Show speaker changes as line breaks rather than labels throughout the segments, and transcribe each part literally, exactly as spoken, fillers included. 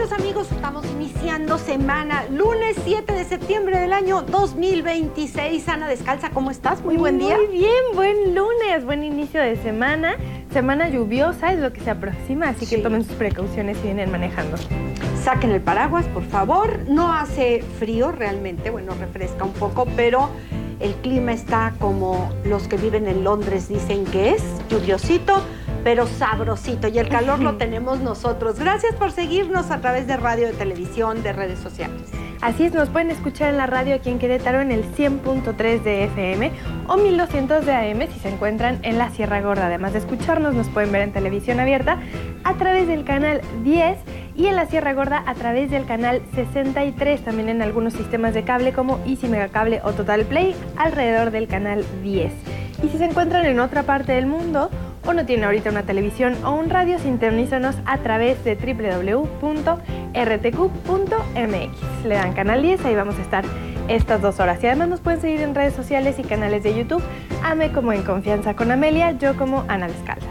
queridos amigos, estamos iniciando semana, lunes siete de septiembre del año dos mil veintiséis. Ana Descalza, ¿cómo estás? Muy buen día.
Muy bien, buen lunes, buen inicio de semana. Semana lluviosa es lo que se aproxima, así que sí, tomen sus precauciones y vienen manejando.
Saquen el paraguas, por favor. No hace frío realmente, bueno, refresca un poco, pero el clima está como los que viven en Londres dicen que es, lluviosito, pero sabrosito, y el calor lo tenemos nosotros. Gracias por seguirnos a través de radio, de televisión, de redes sociales.
Así es, nos pueden escuchar en la radio aquí en Querétaro en el cien punto tres de F M o mil doscientos de A M si se encuentran en la Sierra Gorda. Además de escucharnos, nos pueden ver en televisión abierta a través del canal diez y en la Sierra Gorda a través del canal sesenta y tres, también en algunos sistemas de cable como Easy Megacable o Total Play alrededor del canal diez. Y si se encuentran en otra parte del mundo o no tienen ahorita una televisión o un radio, sintonízanos a través de doble u doble u doble u punto r t q punto m x. Le dan canal diez, ahí vamos a estar estas dos horas. Y además nos pueden seguir en redes sociales y canales de YouTube. Ame como En Confianza con Amelia, yo como Ana Descalza.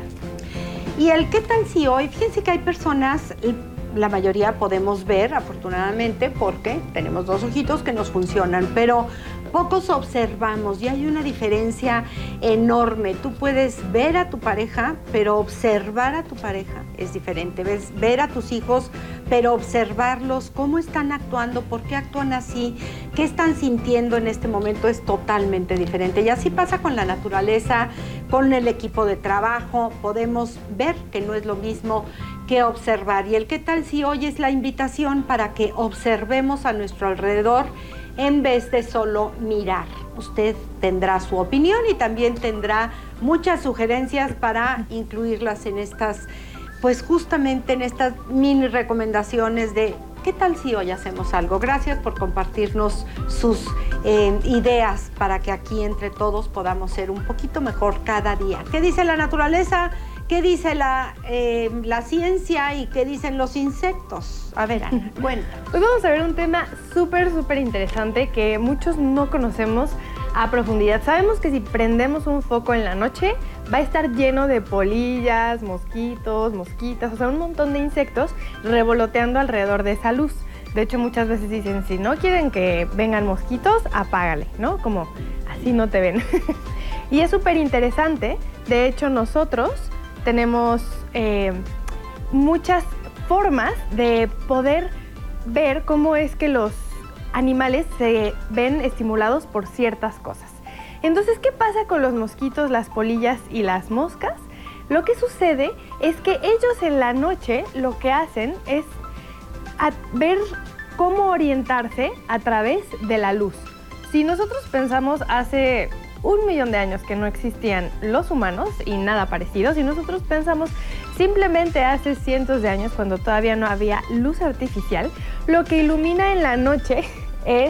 Y el ¿qué tal si hoy? Fíjense que hay personas, la mayoría podemos ver, afortunadamente, porque tenemos dos ojitos que nos funcionan, pero pocos observamos y hay una diferencia enorme. Tú puedes ver a tu pareja, pero observar a tu pareja es diferente. Ves, ver a tus hijos, pero observarlos, cómo están actuando, por qué actúan así, qué están sintiendo en este momento es totalmente diferente. Y así pasa con la naturaleza, con el equipo de trabajo. Podemos ver que no es lo mismo que observar. Y el qué tal si hoy es la invitación para que observemos a nuestro alrededor en vez de solo mirar. Usted tendrá su opinión y también tendrá muchas sugerencias para incluirlas en estas, pues justamente en estas mini recomendaciones de ¿qué tal si hoy hacemos algo? Gracias por compartirnos sus eh, ideas para que aquí entre todos podamos ser un poquito mejor cada día. ¿Qué dice la naturaleza? ¿Qué dice la, eh, la ciencia y qué dicen los insectos? A ver, Ana, cuenta.
Hoy vamos a ver un tema súper, súper interesante que muchos no conocemos a profundidad. Sabemos que si prendemos un foco en la noche va a estar lleno de polillas, mosquitos, mosquitas, o sea, un montón de insectos revoloteando alrededor de esa luz. De hecho, muchas veces dicen, si no quieren que vengan mosquitos, apágale, ¿no? Como así no te ven. Y es súper interesante. De hecho, nosotros tenemos eh, muchas formas de poder ver cómo es que los animales se ven estimulados por ciertas cosas. Entonces, ¿qué pasa con los mosquitos, las polillas y las moscas? Lo que sucede es que ellos en la noche lo que hacen es a ver cómo orientarse a través de la luz. Si nosotros pensamos hace un millón de años que no existían los humanos y nada parecido, si nosotros pensamos simplemente hace cientos de años cuando todavía no había luz artificial, lo que ilumina en la noche es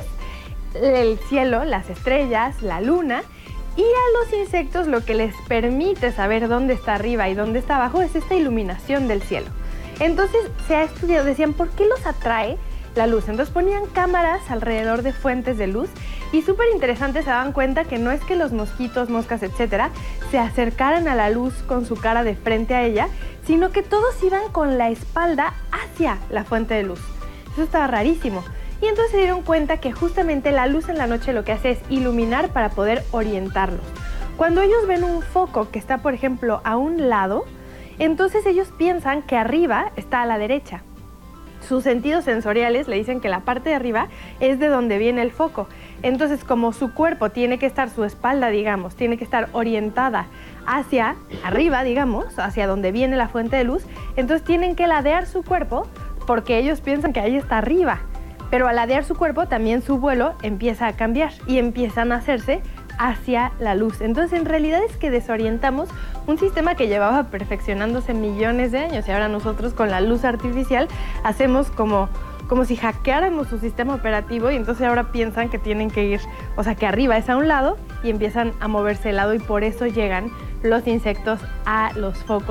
el cielo, las estrellas, la luna, y a los insectos lo que les permite saber dónde está arriba y dónde está abajo es esta iluminación del cielo. Entonces se ha estudiado, decían, ¿por qué los atrae la luz? Entonces ponían cámaras alrededor de fuentes de luz y súper interesante, se daban cuenta que no es que los mosquitos, moscas, etcétera, se acercaran a la luz con su cara de frente a ella, sino que todos iban con la espalda hacia la fuente de luz. Eso estaba rarísimo. Y entonces se dieron cuenta que justamente la luz en la noche lo que hace es iluminar para poder orientarlos. Cuando ellos ven un foco que está, por ejemplo, a un lado, entonces ellos piensan que arriba está a la derecha. Sus sentidos sensoriales le dicen que la parte de arriba es de donde viene el foco. Entonces, como su cuerpo tiene que estar, su espalda, digamos, tiene que estar orientada hacia arriba, digamos, hacia donde viene la fuente de luz, entonces tienen que ladear su cuerpo porque ellos piensan que ahí está arriba. Pero al ladear su cuerpo, también su vuelo empieza a cambiar y empiezan a hacerse hacia la luz. Entonces, en realidad es que desorientamos un sistema que llevaba perfeccionándose millones de años y ahora nosotros con la luz artificial hacemos como, como si hackeáramos su sistema operativo y entonces ahora piensan que tienen que ir, o sea, que arriba es a un lado y empiezan a moverse de lado y por eso llegan los insectos a los focos